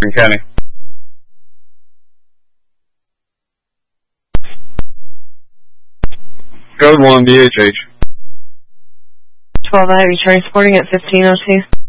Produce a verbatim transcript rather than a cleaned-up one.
County. Code one, B H H. twelve I, are you transporting at fifteen oh two?